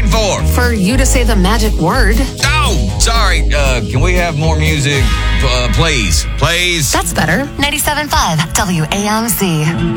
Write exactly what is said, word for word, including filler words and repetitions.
waiting for? For you to say the magic word. Oh, sorry. Uh, can we have more music, uh, please? Please? That's better. ninety-seven point five W A M C.